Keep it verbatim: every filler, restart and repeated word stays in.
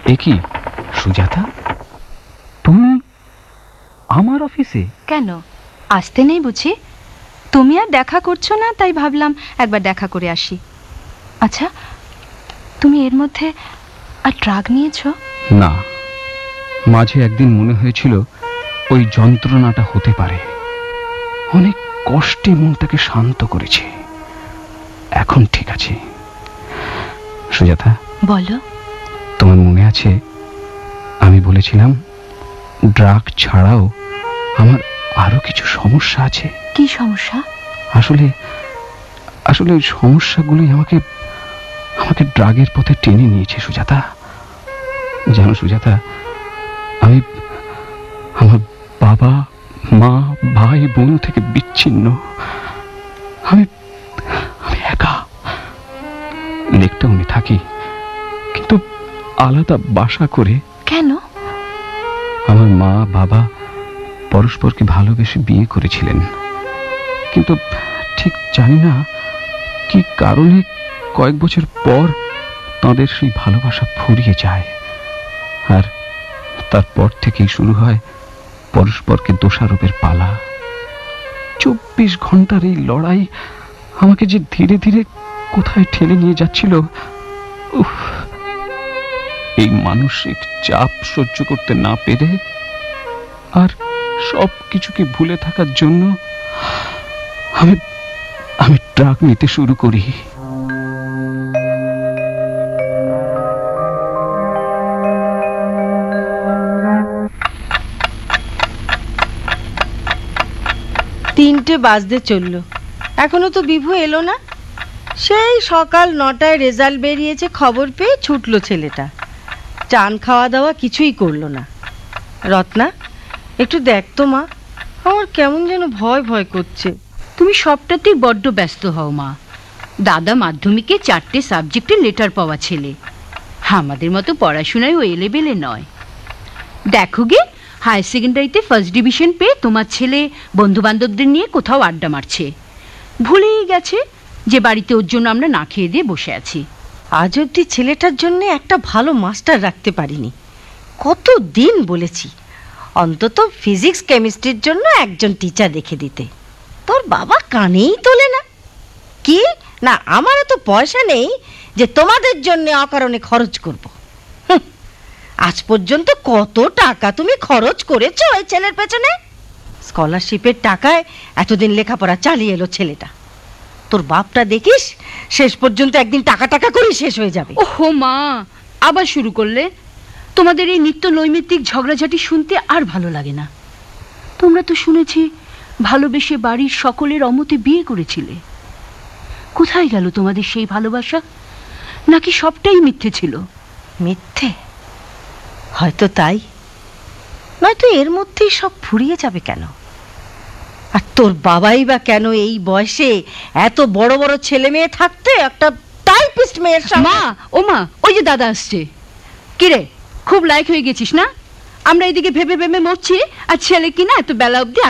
এ কি সুজাতা, তুমি আমার অফিসে? কেন, আসতে নেই বুঝি? তুমি আর দেখা করছো না, তাই ভাবলাম একবার দেখা করে আসি। আচ্ছা, তুমি এর মধ্যে আর ড্রাগ নিয়েছো? না, মাঝে একদিন মনে হয়েছিল ওই যন্ত্রণাটা হতে পারে। অনেক কষ্টে মনটাকে শান্ত করেছে। এখন ঠিক আছে। সুজাতা, বলো। তোমার মনে আছে আমি বলেছিলাম ড্রাগ ছাড়াও আমার আরো কিছু সমস্যা আছে? কি সমস্যা? আসলে আসলে ওই সমস্যাগুলোই আমাকে আমাকে ড্রাগের পথে টেনে নিয়েছে সুজাতা। জানো সুজাতা, আমি আমার বাবা মা ভাই বোন থেকে বিচ্ছিন্ন। আমি আমি একা লেকটাউনে থাকি, কিন্তু আলাদা বাসা করে। কেন? আমার মা বাবা পরস্পরকে ভালোবেসে বিয়ে করেছিলেন, কিন্তু ঠিক জানি না কি কারণে কয়েক বছর পর তাদের সেই ভালোবাসা ফুরিয়ে যায়। আর তারপর থেকেই শুরু হয় পরস্পরকে দোষারোপের পালা। চব্বিশ ঘন্টার এই লড়াই আমাকে যে ধীরে ধীরে কোথায় ঠেলে নিয়ে যাচ্ছিল। উফ, এই মানসিক চাপ সহ্য করতে না পেরে আর সব কিছুকে ভুলে থাকার জন্য আমি আমি ড্রাগ নিতে শুরু করি। তিনটে বাজতে চললো, এখনো তো বিভু এলো না। সেই সকাল নটায় রেজাল্ট বেরিয়েছে, খবর পেয়ে ছুটলো ছেলেটা। চান খাওয়া দাওয়া কিছুই করলো না। রত্না, একটু দেখ তো মা, আমার কেমন যেন ভয় ভয় করছে। তুমি সবটাতেই বড্ড ব্যস্ত হও মা। দাদা মাধ্যমিকে চারটে সাবজেক্টে লেটার পাওয়া ছেলে, আমাদের মতো পড়াশোনায় ও এলেবেলে নয়। দেখো গে, হায়ার সেকেন্ডারিতে ফার্স্ট ডিভিশন পেয়ে তোমার ছেলে বন্ধু বান্ধবদের নিয়ে কোথাও আড্ডা মারছে। ভুলেই গেছে যে বাড়িতে ওর জন্য আমরা না খেয়ে দিয়ে বসে আছি। আজ অব্দি ছেলেটার জন্য একটা ভালো মাস্টার রাখতে পারিনি। কত দিন বলেছি অন্তত ফিজিক্স কেমিস্ট্রির জন্য একজন টিচার রেখে দিতে। তোর বাবা কানেই তোলে না। কি না, আমারও তো পয়সা নেই যে তোমাদের জন্য অকারণে খরচ করব। হুঁ, আজ পর্যন্ত কত টাকা তুমি খরচ করেছো ওই ছেলের পেছনে? স্কলারশিপের টাকায় এতদিন লেখাপড়া চালিয়ে এলো ছেলেটা। তোর বাপটা দেখিস শেষ পর্যন্ত একদিন টাকা টাকা করে শেষ হয়ে যাবে। ওহো মা, আবার শুরু করলে। তোমাদের এই নিত্য নৈমিত্তিক ঝগড়াঝাটি শুনতে আর ভালো লাগে না। তোমরা তো শুনেছি ভালোবেসে বাড়ির সকলের অমতে বিয়ে করেছিলে। কোথায় গেল তোমাদের সেই ভালোবাসা? নাকি সবটাই মিথ্যে ছিল? মিথ্যে? হয়তো তাই, নয়তো এর মধ্যেই সব ফুরিয়ে যাবে কেন? আর তোর বাবাই বা কেন এই বয়সে এত বড় বড় ছেলে মেয়ে থাকতে একটা টাইপিস্ট মেয়ের সামনে? মা, ও মা, ওই যে দাদা আসছে। কিরে, খুব লাইক হয়ে গেছিস না? আমরা এদিকে ভেবে ভেবে মরছি, আর ছেলে কিনা এত বেলা অব্দি